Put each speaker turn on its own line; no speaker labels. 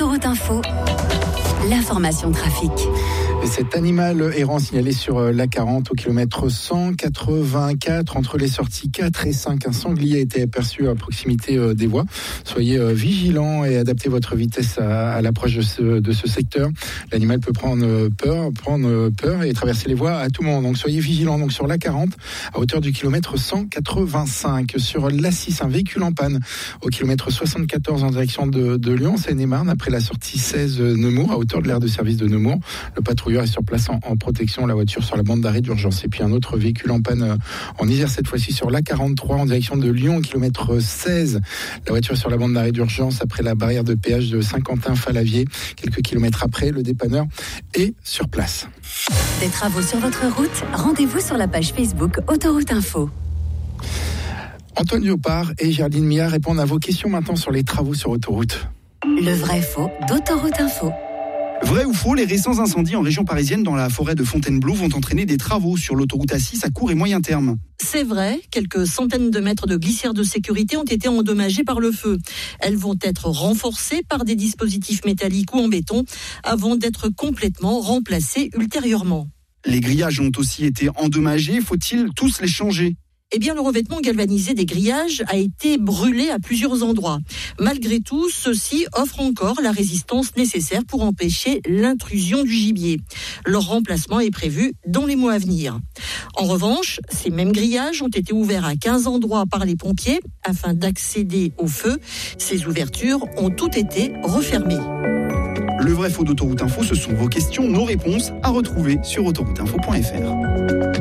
Autoroute Info, l'information trafic.
Cet animal errant signalé sur l'A40 au kilomètre 184 entre les sorties 4 et 5. Un sanglier a été aperçu à proximité des voies. Soyez vigilants et adaptez votre vitesse à l'approche de ce secteur. L'animal peut prendre peur et traverser les voies à tout moment. Donc soyez vigilants. Donc sur l'A40 à hauteur du kilomètre 185. Sur l'A6, un véhicule en panne au kilomètre 74 en direction de Lyon, Seine-et-Marne, après la sortie 16 Nemours à hauteur de l'aire de service de Nemours. Le patrouilleur est sur place en protection, la voiture sur la bande d'arrêt d'urgence. Et puis un autre véhicule en panne en Isère, cette fois-ci sur l'A43 en direction de Lyon, kilomètre 16. La voiture sur la bande d'arrêt d'urgence après la barrière de péage de Saint-Quentin-Falavier. Quelques kilomètres après, le dépanneur est sur place.
Des travaux sur votre route, rendez-vous sur la page Facebook Autoroute Info.
Antoine Diopard et Géraldine Mia répondent à vos questions maintenant sur les travaux sur autoroute.
Le vrai-faux d'Autoroute Info.
Vrai ou faux, les récents incendies en région parisienne dans la forêt de Fontainebleau vont entraîner des travaux sur l'autoroute A6 à court et moyen terme.
C'est vrai, quelques centaines de mètres de glissières de sécurité ont été endommagées par le feu. Elles vont être renforcées par des dispositifs métalliques ou en béton avant d'être complètement remplacées ultérieurement.
Les grillages ont aussi été endommagés, faut-il tous les changer ?
Eh bien, le revêtement galvanisé des grillages a été brûlé à plusieurs endroits. Malgré tout, ceux-ci offrent encore la résistance nécessaire pour empêcher l'intrusion du gibier. Leur remplacement est prévu dans les mois à venir. En revanche, ces mêmes grillages ont été ouverts à 15 endroits par les pompiers afin d'accéder au feu. Ces ouvertures ont toutes été refermées.
Le vrai faux d'Autoroute Info, ce sont vos questions, nos réponses à retrouver sur autorouteinfo.fr.